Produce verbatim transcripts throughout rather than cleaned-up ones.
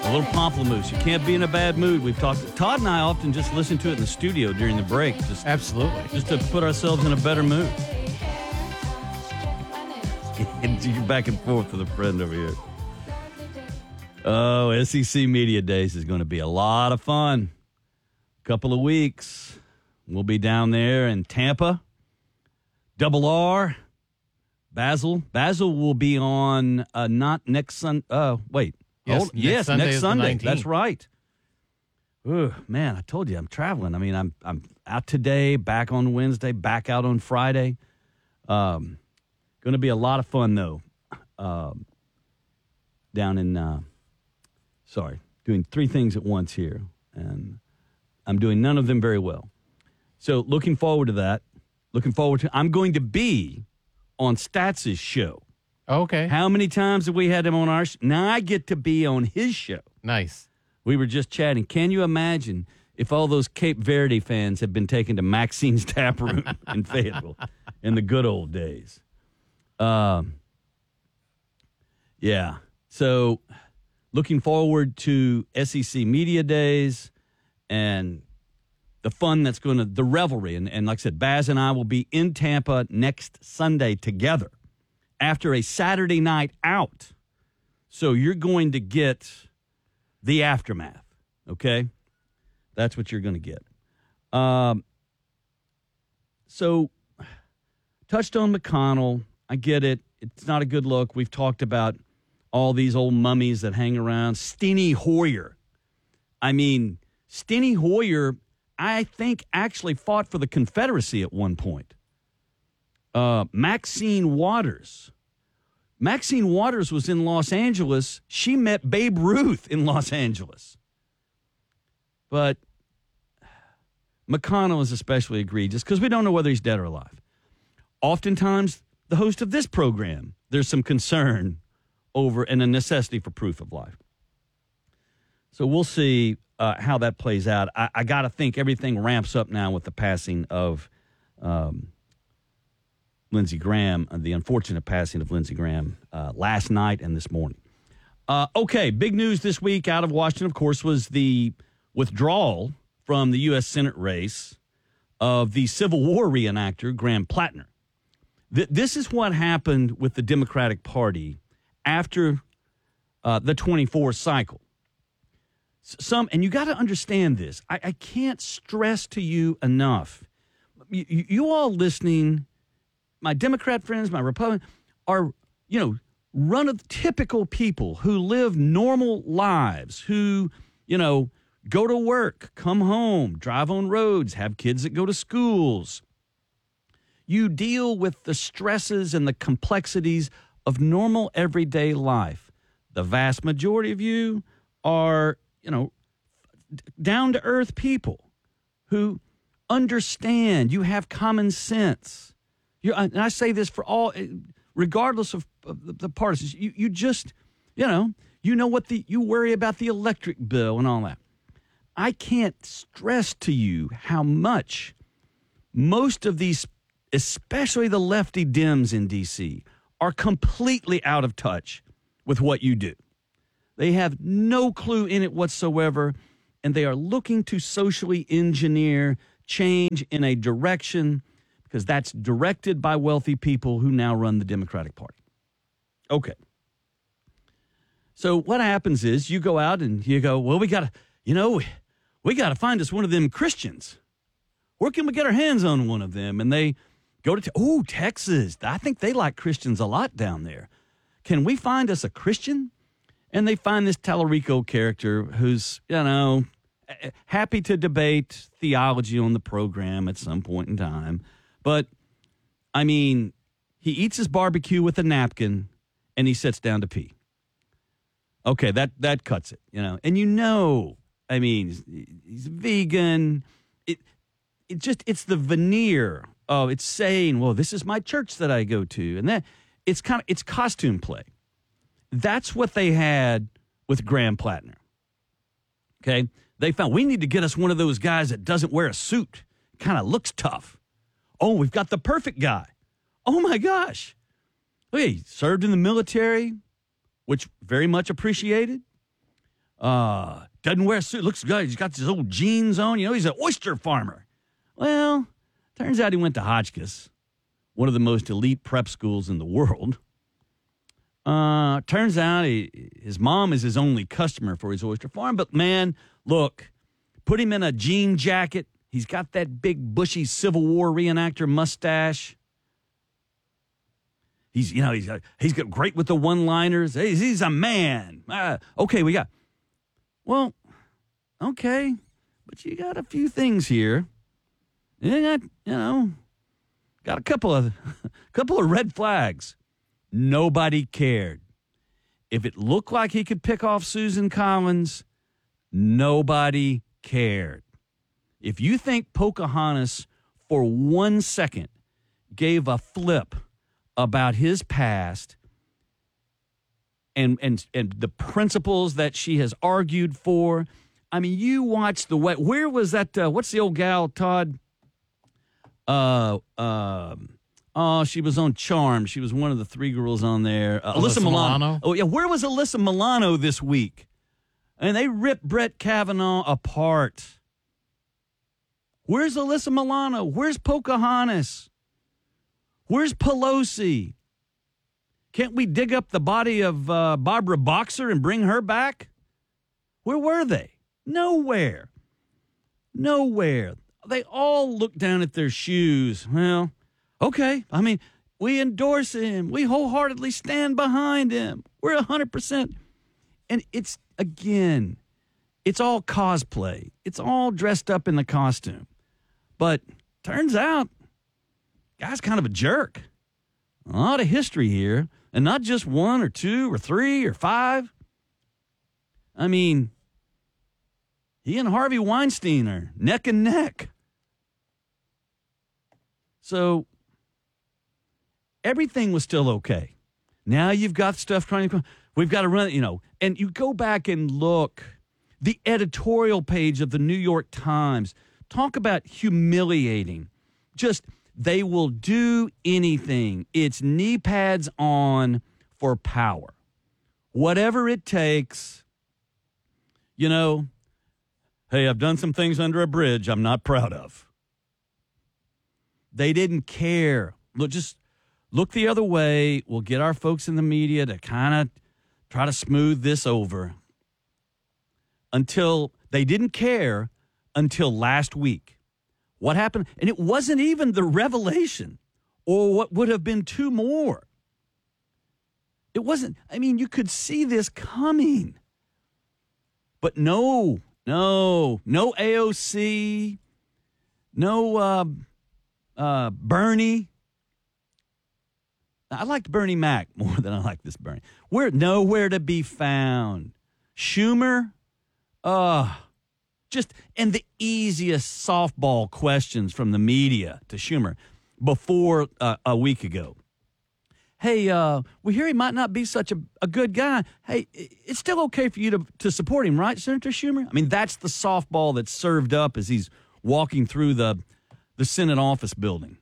A little pamplemousse. You can't be in a bad mood. We've talked. Todd and I often just listen to it in the studio during the break. Just, Absolutely. Just to put ourselves in a better mood. And you're back and forth with a friend over here. Oh, S E C Media Days is going to be a lot of fun. Couple of weeks. We'll be down there in Tampa. Double R. Basil. Basil will be on uh, not next Sunday. Oh, wait. Yes, Hold, next yes, Sunday next is the Sunday. nineteenth. That's right. Ooh, man, I told you I'm traveling. I mean, I'm I'm out today, back on Wednesday, back out on Friday. Um, going to be a lot of fun though. Um, down in, uh, sorry, doing three things at once here, and I'm doing none of them very well. So looking forward to that. Looking forward to. I'm going to be on Statz's show. Okay. How many times have we had him on our show? Now I get to be on his show. Nice. We were just chatting. Can you imagine if all those Cape Verde fans had been taken to Maxine's Tap Room in Fayetteville in the good old days? Um, yeah. So looking forward to S E C Media Days and the fun that's going to, the revelry. And, and like I said, Baz and I will be in Tampa next Sunday together after a Saturday night out. So you're going to get the aftermath, okay? That's what you're going to get. Um, so touched on McConnell. I get it. It's not a good look. We've talked about all these old mummies that hang around. Steny Hoyer. I mean, Steny Hoyer, I think, actually fought for the Confederacy at one point. Uh, Maxine Waters. Maxine Waters was in Los Angeles. She met Babe Ruth in Los Angeles. But McConnell is especially egregious because we don't know whether he's dead or alive. Oftentimes, the host of this program, there's some concern over and a necessity for proof of life. So we'll see uh, how that plays out. I, I got to think everything ramps up now with the passing of um, Lindsey Graham, uh, the unfortunate passing of Lindsey Graham uh, last night and this morning. Uh, okay, big news this week out of Washington, of course, was the withdrawal from the U S Senate race of the Civil War reenactor, Graham Plattner. Th- this is what happened with the Democratic Party after uh, the twenty-four cycle. Some, and you got to understand this. I, I can't stress to you enough. You, you all listening, my Democrat friends, my Republican, are, you know, run of typical people who live normal lives, who, you know, go to work, come home, drive on roads, have kids that go to schools. You deal with the stresses and the complexities of normal everyday life. The vast majority of you are, you know, down-to-earth people who understand. You have common sense. You, and I say this for all, regardless of, of the partisans. You, you just, you know, you know what the, you worry about the electric bill and all that. I can't stress to you how much most of these, especially the lefty Dems in D C, are completely out of touch with what you do. They have no clue in it whatsoever, and they are looking to socially engineer change in a direction because that's directed by wealthy people who now run the Democratic Party. Okay. So what happens is you go out and you go, well, we got to, you know, we got to find us one of them Christians. Where can we get our hands on one of them? And they go to, oh, Texas. I think they like Christians a lot down there. Can we find us a Christian? And they find this Tallarico character who's, you know, happy to debate theology on the program at some point in time. But, I mean, he eats his barbecue with a napkin and he sits down to pee. Okay, that, that cuts it, you know. And you know, I mean, he's, he's vegan. It it just, it's the veneer of, it's saying, well, this is my church that I go to. And that, it's kind of, it's costume play. That's what they had with Graham Plattner. Okay? They found, we need to get us one of those guys that doesn't wear a suit, kind of looks tough. Oh, we've got the perfect guy. Oh, my gosh. Hey, served in the military, which very much appreciated. Uh, doesn't wear a suit. Looks good. He's got his old jeans on. You know, he's an oyster farmer. Well, turns out he went to Hotchkiss, one of the most elite prep schools in the world. Uh, turns out he, his mom is his only customer for his oyster farm. But, man, look, put him in a jean jacket. He's got that big, bushy Civil War reenactor mustache. He's, you know, he's got, he's got great with the one-liners. He's, he's a man. Uh, okay, we got, well, okay, but you got a few things here. You got, you know, got a couple of, couple of red flags. Nobody cared. If it looked like he could pick off Susan Collins, nobody cared. If you think Pocahontas for one second gave a flip about his past and and and the principles that she has argued for, I mean, you watch the way. Where was that? Uh, what's the old gal, Todd? Uh, uh, oh, she was on Charmed. She was one of the three girls on there. Uh, Alyssa, Alyssa Milano. Milano. Oh yeah, where was Alyssa Milano this week? And they ripped Brett Kavanaugh apart. Where's Alyssa Milano? Where's Pocahontas? Where's Pelosi? Can't we dig up the body of uh, Barbara Boxer and bring her back? Where were they? Nowhere. Nowhere. They all look down at their shoes. Well, okay. I mean, we endorse him. We wholeheartedly stand behind him. We're one hundred percent. And it's, again, it's all cosplay. It's all dressed up in the costume. But turns out, guy's kind of a jerk. A lot of history here, and not just one or two or three or five. I mean, he and Harvey Weinstein are neck and neck. So everything was still okay. Now you've got stuff trying to, we've got to run, you know, and you go back and look, the editorial page of the New York Times, talk about humiliating. Just, they will do anything. It's knee pads on for power. Whatever it takes. You know, hey, I've done some things under a bridge I'm not proud of. They didn't care. Look, just look the other way. We'll get our folks in the media to kind of try to smooth this over. Until they didn't care until last week. What happened? And it wasn't even the revelation or what would have been two more. It wasn't. I mean, you could see this coming. But no, no, no A O C, no uh, uh, Bernie. I liked Bernie Mac more than I like this Bernie. We're nowhere to be found. Schumer, uh, just, and the easiest softball questions from the media to Schumer before uh, a week ago. Hey, uh, we hear he might not be such a, a good guy. Hey, it's still okay for you to, to support him, right, Senator Schumer? I mean, that's the softball that's served up as he's walking through the, the Senate office building.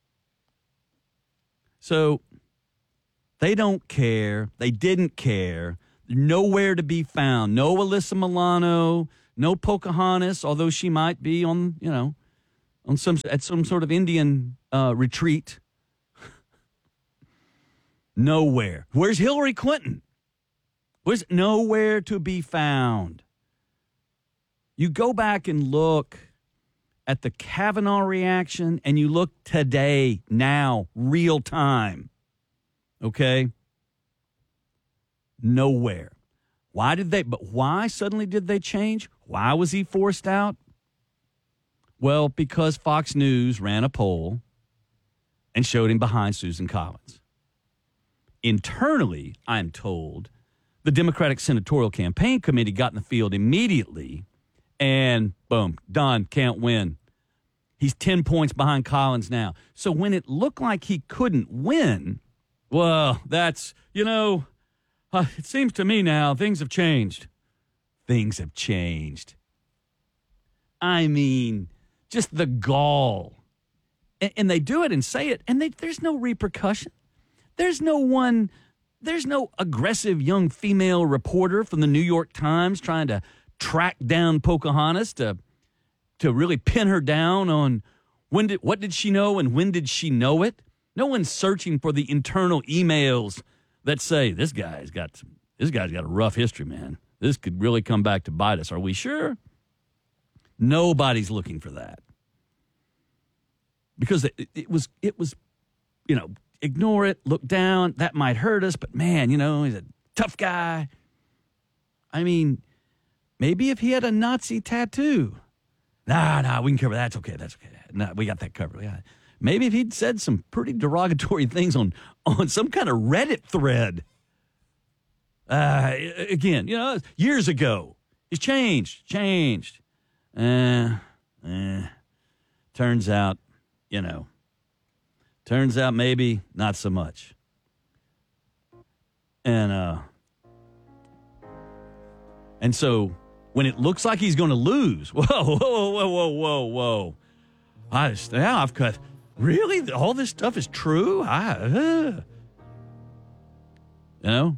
So they don't care. They didn't care. Nowhere to be found. No Alyssa Milano, no Pocahontas, although she might be on, you know, on some at some sort of Indian uh, retreat. Nowhere. Where's Hillary Clinton? Where's nowhere to be found? You go back and look at the Kavanaugh reaction, and you look today, now, real time. Okay? Nowhere. Why did they, but why suddenly did they change? Why was he forced out? Well, because Fox News ran a poll and showed him behind Susan Collins. Internally, I'm told, the Democratic Senatorial Campaign Committee got in the field immediately, and boom, done, can't win. He's ten points behind Collins now. So when it looked like he couldn't win, well, that's, you know, uh, it seems to me now things have changed. Things have changed. I mean, just the gall. And, and they do it and say it, and they, there's no repercussion. There's no one There's no aggressive young female reporter from the New York Times trying to track down Pocahontas to to really pin her down on when did what did she know and when did she know it. No one's searching for the internal emails that say this guy's got some, this guy's got a rough history, man. This could really come back to bite us. Are we sure? Nobody's looking for that because it, it was it was, you know, ignore it, look down. That might hurt us, but man, you know, he's a tough guy. I mean, maybe if he had a Nazi tattoo. Nah, nah, we can cover that. That's okay. That's okay. Nah, we got that covered. Yeah. Maybe if he'd said some pretty derogatory things on, on some kind of Reddit thread. Uh, again, you know, years ago. He's changed, changed. Uh, eh. Turns out, you know, turns out maybe not so much. And, uh, and so when it looks like he's going to lose, whoa, whoa, whoa, whoa, whoa, whoa. I just, now I've cut, really? All this stuff is true? I, uh, you know?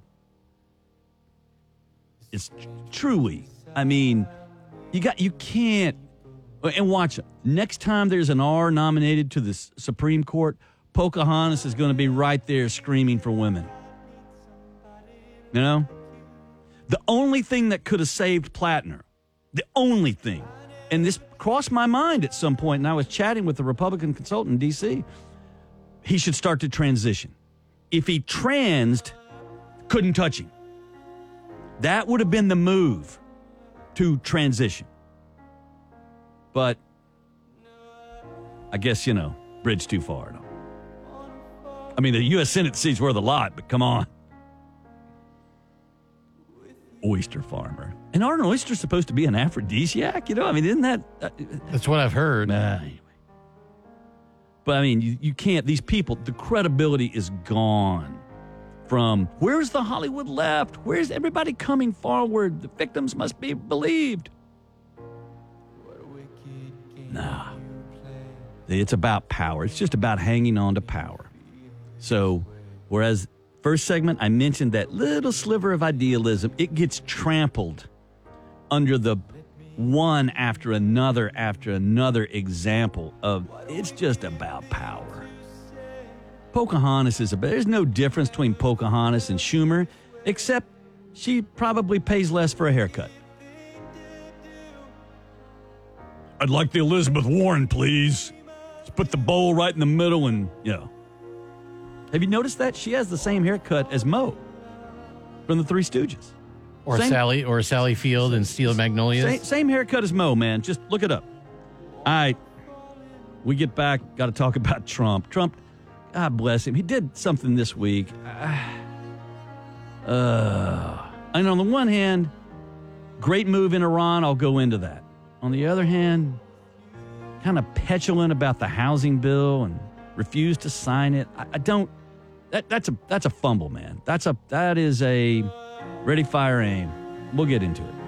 It's truly, I mean, you got, you can't, and watch, next time there's an R nominated to the Supreme Court, Pocahontas is going to be right there screaming for women. You know? The only thing that could have saved Plattner, the only thing, and this crossed my mind at some point, and I was chatting with a Republican consultant in D C, he should start to transition. If he transed, couldn't touch him. That would have been the move to transition. But I guess, you know, bridge too far. No. I mean, the U S Senate seat's worth a lot, but come on. Oyster farmer. And aren't oysters supposed to be an aphrodisiac? You know, I mean, isn't that... Uh, That's what I've heard. Uh, anyway. But, I mean, you, you can't... These people, the credibility is gone from where's the Hollywood left? Where's everybody coming forward? The victims must be believed. Nah. It's about power. It's just about hanging on to power. So, whereas... First segment, I mentioned that little sliver of idealism. It gets trampled under the one after another after another example of it's just about power. Pocahontas is a, there's no difference between Pocahontas and Schumer, except she probably pays less for a haircut. I'd like the Elizabeth Warren, please. Let's put the bowl right in the middle and, you know. Have you noticed that? She has the same haircut as Mo from the Three Stooges. Or same, Sally or Sally Field and Steel Magnolias. Same, same haircut as Mo, man. Just look it up. All right. We get back. Got to talk about Trump. Trump, God bless him. He did something this week. Uh, and on the one hand, great move in Iran. I'll go into that. On the other hand, kind of petulant about the housing bill and refused to sign it. I, I don't... That, that's a that's a fumble, man. That's a that is a ready, fire, aim. We'll get into it.